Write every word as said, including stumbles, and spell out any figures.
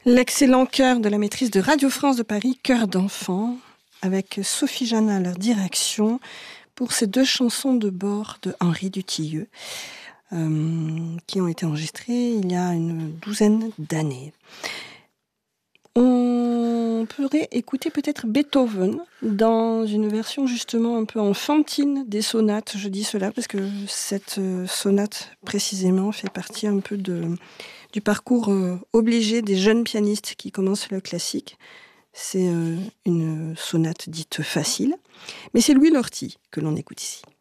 L'excellent chœur de la maîtrise de Radio France de Paris, Chœur d'enfants, avec Sophie Jeannin à leur direction, pour ces deux chansons de bord de Henri Dutilleux, euh, qui ont été enregistrées il y a une douzaine d'années. On pourrait écouter peut-être Beethoven dans une version justement un peu enfantine des sonates. Je dis cela parce que cette sonate précisément fait partie un peu de, du parcours euh, obligé des jeunes pianistes qui commencent le classique. C'est euh, une sonate dite facile, mais c'est Louis Lorty que l'on écoute ici.